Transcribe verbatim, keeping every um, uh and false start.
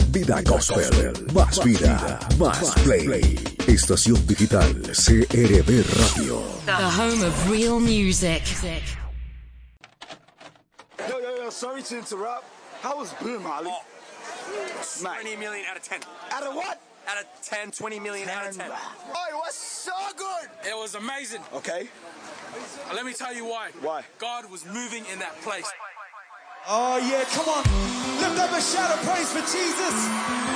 Vida Gospel, más vida, más play. Estación digital C R B Radio. The home of real music. Yo, yo, yo, sorry to interrupt. How was Boom, Harley? Oh, twenty million out of ten. Out of what? Out of ten, twenty million out of ten. Oh, it was so good. It was amazing. Okay. Let me tell you why. Why? God was moving in that place. Oh, yeah, come on. Lift up a shout of praise for Jesus.